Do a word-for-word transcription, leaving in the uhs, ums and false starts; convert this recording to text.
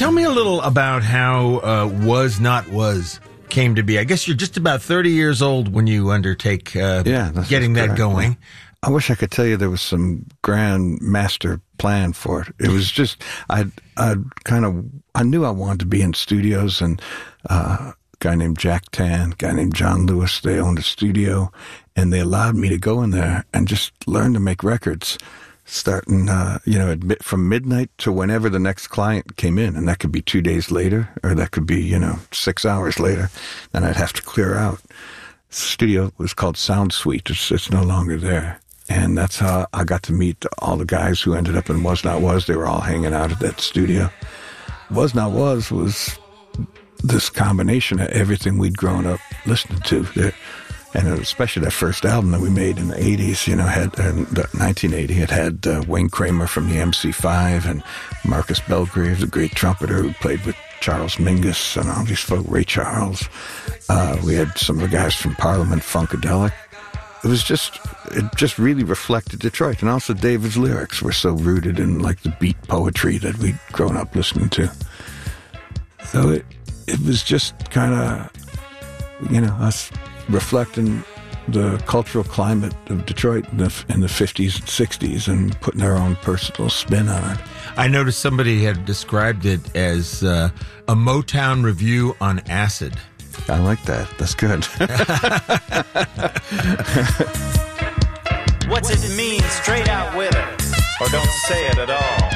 tell me a little about how uh, Was Not Was came to be. I guess you're just about thirty years old when you undertake uh, yeah, getting that correct. going. I wish I could tell you there was some grand master plan for it. It was just, I I kind of, I knew I wanted to be in studios, and uh, a guy named Jack Tan, a guy named John Lewis, they owned a studio, and they allowed me to go in there and just learn to make records, starting, uh, you know, at, from midnight to whenever the next client came in. And that could be two days later, or that could be, you know, six hours later. Then I'd have to clear out. The studio was called Sound Suite. It's, it's no longer there. And that's how I got to meet all the guys who ended up in Was Not Was. They were all hanging out at that studio. Was Not Was was this combination of everything we'd grown up listening to. And especially that first album that we made in the eighties, you know, had in nineteen eighty, it had uh, Wayne Kramer from the M C five and Marcus Belgrave, the great trumpeter who played with Charles Mingus and all these folk, Ray Charles. Uh, we had some of the guys from Parliament Funkadelic. It was just, it just really reflected Detroit. And also David's lyrics were so rooted in like the beat poetry that we'd grown up listening to. So it, it was just kind of, you know, us reflecting the cultural climate of Detroit in the, in the fifties and sixties and putting our own personal spin on it. I noticed somebody had described it as uh, a Motown review on acid. I like that. That's good. What's it mean? Straight out with it. Or don't say it at all.